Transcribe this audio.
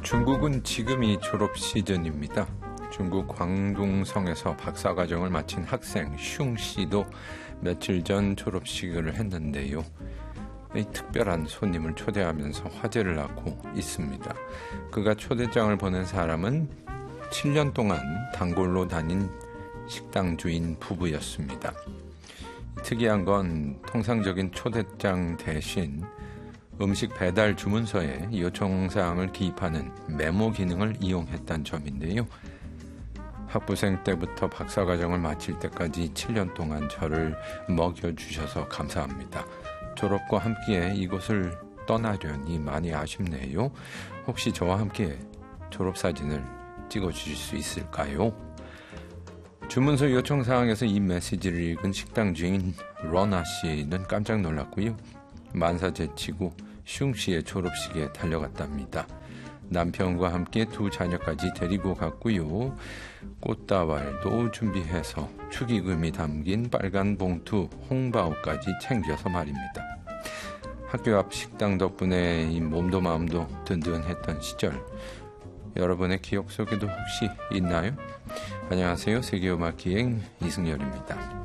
중국은 지금이 졸업 시즌입니다. 중국 광둥성에서 박사과정을 마친 학생 슝 씨도 며칠 전 졸업식을 했는데요. 특별한 손님을 초대하면서 화제를 낳고 있습니다. 그가 초대장을 보낸 사람은 7년 동안 단골로 다닌 식당 주인 부부였습니다. 특이한 건 통상적인 초대장 대신 음식 배달 주문서에 요청사항을 기입하는 메모 기능을 이용했다는 점인데요. 학부생 때부터 박사과정을 마칠 때까지 7년 동안 저를 먹여주셔서 감사합니다. 졸업과 함께 이곳을 떠나려니 많이 아쉽네요. 혹시 저와 함께 졸업사진을 찍어주실 수 있을까요? 주문서 요청사항에서 이 메시지를 읽은 식당 주인 러나 씨는 깜짝 놀랐고요. 만사 제치고 슝 씨의 졸업식에 달려갔답니다. 남편과 함께 두 자녀까지 데리고 갔고요. 꽃다발도 준비해서 축의금이 담긴 빨간 봉투, 홍바오까지 챙겨서 말입니다. 학교 앞 식당 덕분에 이 몸도 마음도 든든했던 시절, 여러분의 기억 속에도 혹시 있나요? 안녕하세요. 세계음악 기행 이승열입니다.